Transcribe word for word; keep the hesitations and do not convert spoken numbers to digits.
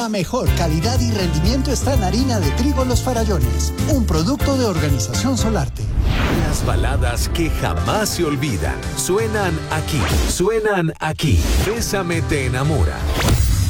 La mejor calidad y rendimiento está en harina de trigo Los Farallones, un producto de Organización Solarte. Las baladas que jamás se olvidan suenan aquí, suenan aquí. Bésame te enamora.